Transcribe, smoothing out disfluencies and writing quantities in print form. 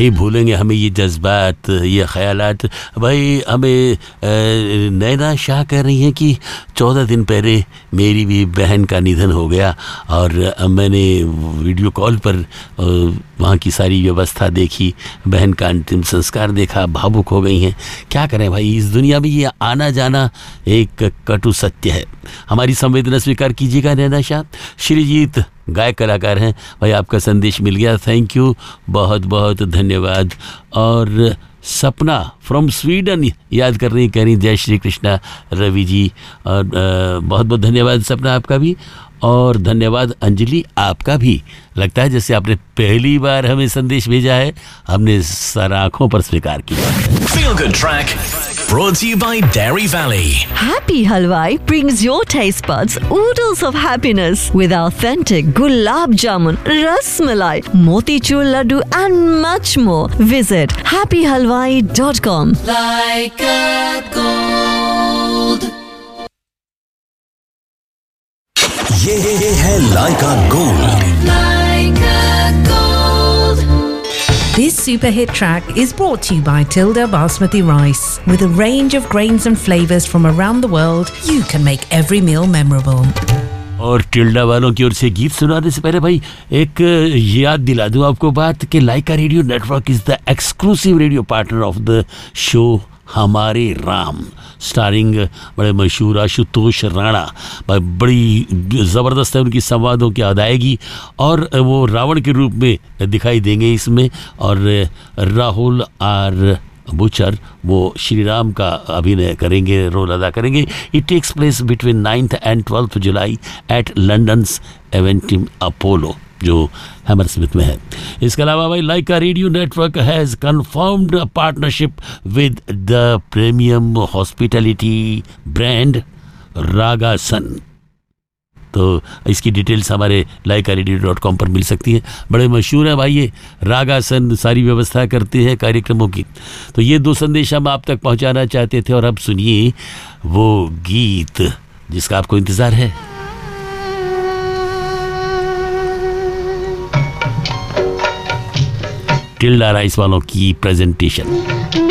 नहीं भूलेंगे हमें ये जज्बात, ये ख्यालात। भाई हमें नैना शाह कह रही हैं कि 14 दिन पहले मेरी भी बहन का निधन हो गया और मैंने वीडियो कॉल पर वहाँ की सारी व्यवस्था देखी, बहन का अंतिम संस्कार देखा, भावुक हो गई हैं। क्या करें भाई, इस दुनिया में ये आना जाना एक कटु सत्य है। हमारी संवेदना स्वीकार कीजिएगा नैना शाह। श्रीजीत गायक कलाकार हैं भाई, आपका संदेश मिल गया, थैंक यू, बहुत बहुत धन्यवाद। और सपना फ्रॉम स्वीडन याद कर रही, कह रही जय श्री कृष्णा रवि जी, और बहुत बहुत धन्यवाद सपना आपका भी, और धन्यवाद अंजलि आपका भी। लगता है जैसे आपने पहली बार हमें संदेश भेजा है, हमने सर आंखों पर स्वीकार किया। Feel Good Track brought to you by Dairy Valley. Happy Halwai brings your taste buds oodles of happiness with authentic gulab jamun, ras malai, motichur laddu and much more. Visit happyhalwai.com. Like a gold. ये है लाइका gold. Like a gold. This super hit track is brought to you by Tilda Basmati Rice. With a range of grains and flavors from around the world, you can make every meal memorable. और tilde वालों की ओर से गीत सुनाने से पहले भाई एक याद दिला दूं आपको बात कि लाइका radio network is the exclusive radio partner of the show हमारे राम, स्टारिंग बड़े मशहूर आशुतोष राणा। बड़ी ज़बरदस्त है उनकी संवादों की अदायगी, और वो रावण के रूप में दिखाई देंगे इसमें, और राहुल आर बुचर वो श्री राम का अभिनय करेंगे, रोल अदा करेंगे। It takes place between 9th and 12th July eight London's एवेंटिम Apollo, जो हैमरस्मिथ में है। इसके अलावा भाई लाइका radio network has confirmed partnership with the premium hospitality brand रागासन। तो इसकी डिटेल्स हमारे laikaradio.com पर मिल सकती हैं। बड़े मशहूर हैं भाई ये रागासन, सारी व्यवस्था करते हैं कार्यक्रमों की। तो ये 2 संदेश हम आप तक पहुंचाना चाहते थे, और अब सुनिए वो गीत जिसका आपको इंतज़ार है। टिल्डा राइस वालों की प्रेजेंटेशन।